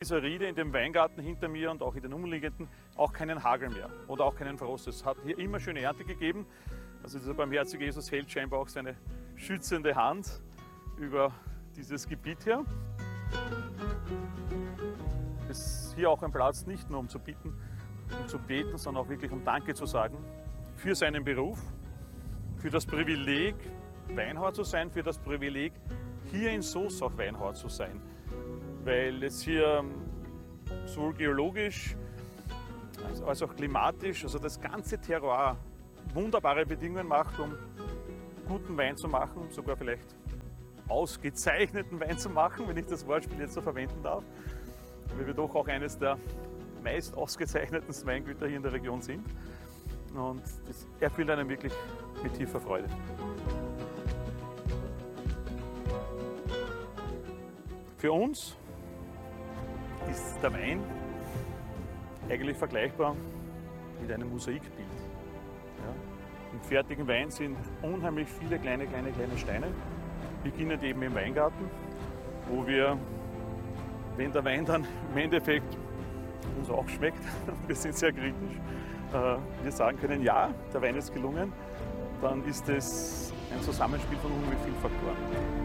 Dieser Riede in dem Weingarten hinter mir und auch in den umliegenden auch keinen Hagel mehr oder auch keinen Frost. Es hat hier immer schöne Ernte gegeben. Also dieser barmherzige Jesus hält scheinbar auch seine schützende Hand über dieses Gebiet hier. Es ist hier auch ein Platz nicht nur um zu bitten, um zu beten, sondern auch wirklich um Danke zu sagen für seinen Beruf, für das Privileg, Weinhauer zu sein, für das Privileg, hier in Soos auch Weinhauer zu sein. Weil es hier sowohl geologisch als auch klimatisch, also das ganze Terroir, wunderbare Bedingungen macht, um guten Wein zu machen, sogar vielleicht ausgezeichneten Wein zu machen, wenn ich das Wortspiel jetzt so verwenden darf, weil wir doch auch eines der meist ausgezeichneten Weingüter hier in der Region sind. Und das erfüllt einen wirklich mit tiefer Freude. Für uns ist der Wein eigentlich vergleichbar mit einem Mosaikbild. Ja. Im fertigen Wein sind unheimlich viele kleine Steine. Beginnend eben im Weingarten, wo wir, wenn der Wein dann im Endeffekt uns auch schmeckt, wir sind sehr kritisch, wir sagen können, ja, der Wein ist gelungen, dann ist es ein Zusammenspiel von unheimlich vielen Faktoren.